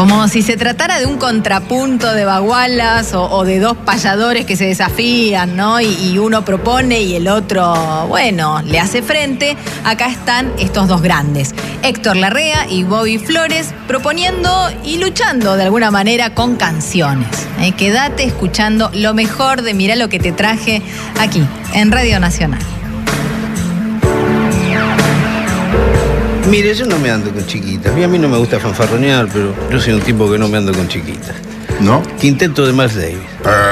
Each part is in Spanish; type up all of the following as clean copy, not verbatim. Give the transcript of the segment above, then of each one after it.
Como si se tratara de un contrapunto de bagualas o de dos payadores que se desafían, ¿no? Y uno propone y el otro, bueno, le hace frente. Acá están estos dos grandes, Héctor Larrea y Bobby Flores, proponiendo y luchando de alguna manera con canciones. Quédate escuchando lo mejor de Mirá lo que te traje aquí, en Radio Nacional. Mire, yo no me ando con chiquitas. A mí no me gusta fanfarronear, pero yo soy un tipo que no me ando con chiquitas. ¿No? Quinteto de Miles Davis.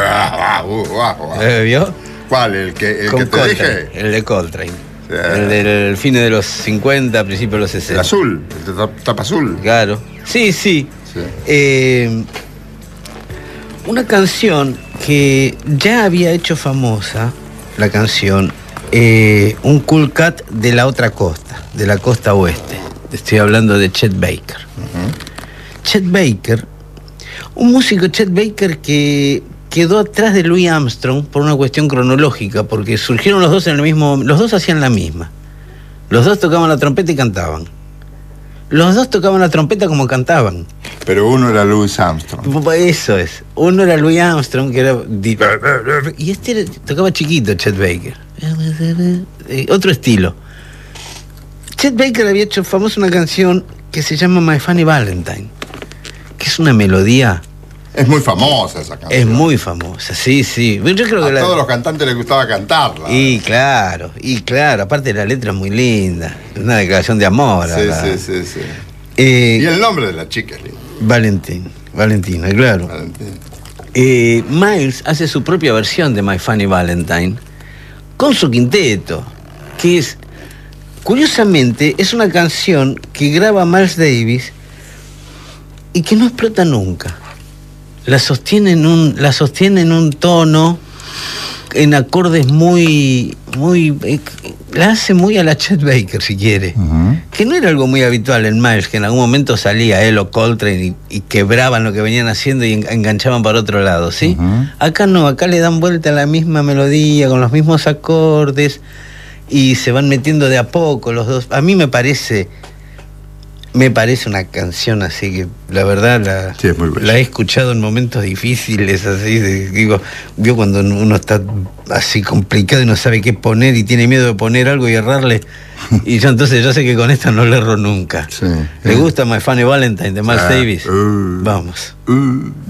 ¿Vio? ¿Cuál? ¿El que te Coltrane, dije? el de Coltrane. El del fines de los 50, principios de los 60. El azul, el de tapa azul. Claro. Sí. Una canción que ya había hecho famosa, la canción, un Cool Cat de la otra costa, de la costa oeste. Estoy hablando de Chet Baker. Chet Baker, un músico Chet Baker que quedó atrás de Louis Armstrong por una cuestión cronológica, porque surgieron los dos en el mismo, los dos hacían la misma. Los dos tocaban la trompeta y cantaban. Los dos tocaban la trompeta como cantaban. Pero uno era Louis Armstrong. Eso es. Uno era Louis Armstrong, que era... Y este tocaba chiquito, Chet Baker. Otro estilo. Chet Baker había hecho famosa una canción que se llama My Funny Valentine, que es una melodía... Es muy famosa esa canción. Es muy famosa, sí. Yo creo que a todos los cantantes les gustaba cantarla. Y claro. Aparte la letra es muy linda. Es una declaración de amor. Sí. Y el nombre de la chica es linda. Valentina, claro. Miles hace su propia versión de My Funny Valentine con su quinteto, que es, curiosamente, es una canción que graba Miles Davis y que no explota nunca. La sostiene en un tono, en acordes muy, la hace muy a la Chet Baker, si quiere. Que no era algo muy habitual en Miles, que en algún momento salía él o Coltrane y quebraban lo que venían haciendo y enganchaban para otro lado, ¿sí? Acá no, acá le dan vuelta a la misma melodía, con los mismos acordes, y se van metiendo de a poco los dos. A mí me parece una canción así que la verdad la he escuchado en momentos difíciles, así digo, yo cuando uno está así complicado y no sabe qué poner y tiene miedo de poner algo y errarle, y yo entonces yo sé que con esta no le erro nunca. ¿Le gusta My Funny Valentine de Miles Davis? Vamos.